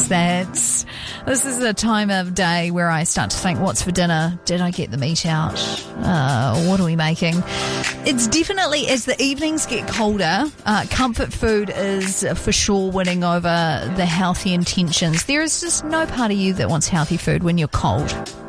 This is a time of day where I start to think, what's for dinner? Did I get the meat out? What are we making? It's definitely, as the evenings get colder, comfort food is for sure winning over the healthy intentions. There is just no part of you that wants healthy food when you're cold.